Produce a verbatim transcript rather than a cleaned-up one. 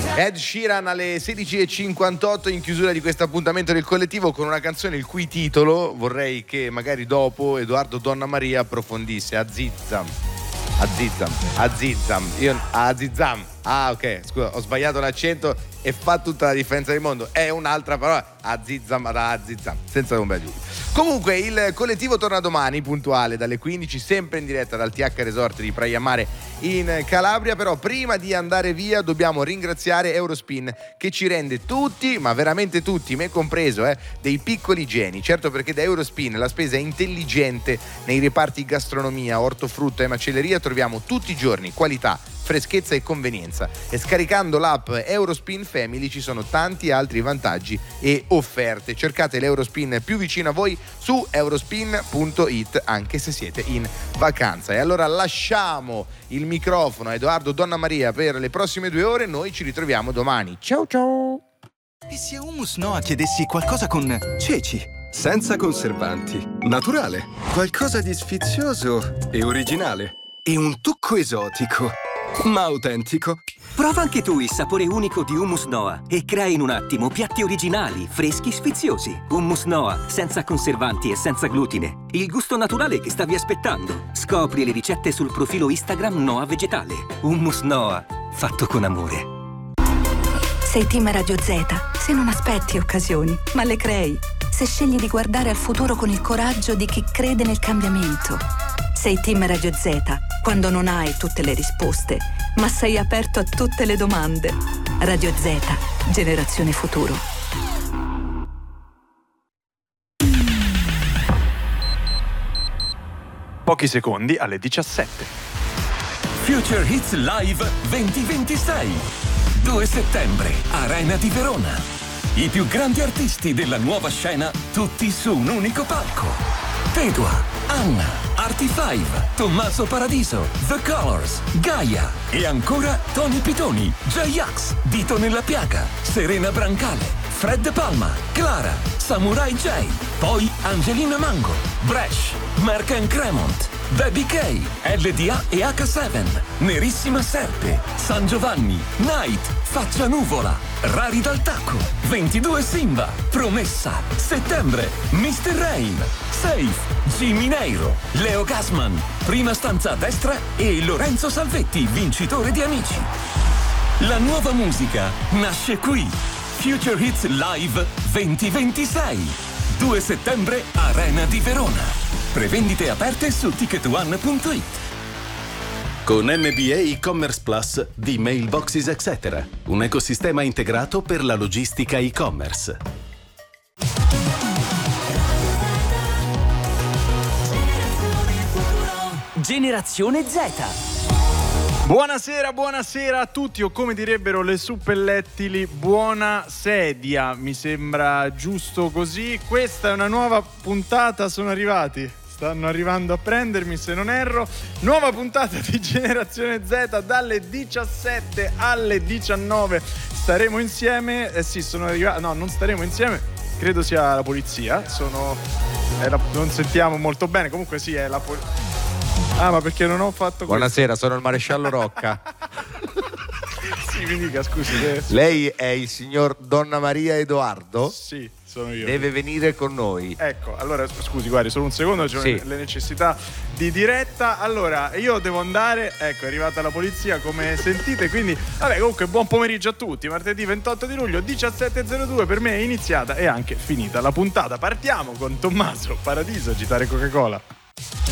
Ed Sheeran alle sedici e cinquantotto in chiusura di questo appuntamento del collettivo con una canzone il cui titolo vorrei che magari dopo Edoardo Donnamaria approfondisse. Azizzam. Azizzam. Azizzam. Io Azizzam. Ah, ok, scusa, ho sbagliato l'accento e fa tutta la differenza del mondo. È un'altra parola. Azizzam, azizzam, senza ombra di dubbio. Comunque il collettivo torna domani puntuale dalle quindici, sempre in diretta dal T H Resort di Praia Mare in Calabria. Però prima di andare via dobbiamo ringraziare Eurospin, che ci rende tutti, ma veramente tutti, me compreso, eh, dei piccoli geni. Certo, perché da Eurospin la spesa è intelligente. Nei reparti gastronomia, ortofrutta e macelleria troviamo tutti i giorni qualità, freschezza e convenienza, e scaricando l'app Eurospin Family ci sono tanti altri vantaggi e offerte. Cercate l'Eurospin più vicino a voi su eurospin punto it anche se siete in vacanza. E allora lasciamo il microfono a Edoardo Donnamaria per le prossime due ore. Noi ci ritroviamo domani. Ciao ciao. E se a Hummus Noa chiedessi qualcosa con ceci? Senza conservanti, naturale, qualcosa di sfizioso e originale, e un tocco esotico ma autentico. Prova anche tu il sapore unico di Hummus Noa e crei in un attimo piatti originali, freschi, sfiziosi. Hummus Noa, senza conservanti e senza glutine. Il gusto naturale che stavi aspettando. Scopri le ricette sul profilo Instagram Noa Vegetale. Hummus Noa, fatto con amore. Sei team Radio Z se non aspetti occasioni, ma le crei. Se scegli di guardare al futuro con il coraggio di chi crede nel cambiamento. Sei team Radio Z quando non hai tutte le risposte, ma sei aperto a tutte le domande. Radio Z, generazione futuro. Pochi secondi alle diciassette. Future Hits Live duemilaventisei. due settembre, Arena di Verona. I più grandi artisti della nuova scena, tutti su un unico palco. Pedua, Anna, Artifive, Tommaso Paradiso, The Colors, Gaia e ancora Tony Pitoni, J-Ax, Dito nella Piaga, Serena Brancale, Fred Palma, Clara, Samurai J, poi Angelina Mango, Bresh, Mark and Cremont, Baby K, L D A e H sette, Nerissima Serpe, San Giovanni, Night, Faccia Nuvola, Rari dal Tacco, ventidue Simba, Promessa, Settembre, mister Rain, Safe, Jimmy Neiro, Leo Gasman, Prima stanza a destra e Lorenzo Salvetti, vincitore di Amici. La nuova musica nasce qui. Future Hits Live duemilaventisei. due settembre, Arena di Verona. Prevendite aperte su ticket one punto it. Con M B A e-commerce Plus di Mailboxes et cetera. Un ecosistema integrato per la logistica e-commerce. Generazione Z. Buonasera, buonasera a tutti, o come direbbero le suppellettili, buona sedia, mi sembra giusto così. Questa è una nuova puntata, sono arrivati, stanno arrivando a prendermi se non erro. Nuova puntata di Generazione Z dalle diciassette alle diciannove. Staremo insieme, eh sì, sono arrivati, no, non staremo insieme, credo sia la polizia, sono, è la, non sentiamo molto bene, comunque sì, è la polizia. Ah, ma perché non ho fatto questo? Buonasera, sono il maresciallo Rocca. Sì, mi dica, scusi. Che... Lei è il signor Donnamaria Edoardo? Sì, sono io. Deve venire con noi. Ecco, allora, scusi, guardi, solo un secondo, c'è sì. le necessità di diretta. Allora, io devo andare, ecco, è arrivata la polizia, come sentite, quindi, vabbè, comunque, buon pomeriggio a tutti. Martedì ventotto di luglio, diciassette e zero due, per me è iniziata e anche finita la puntata. Partiamo con Tommaso Paradiso, agitare Coca-Cola.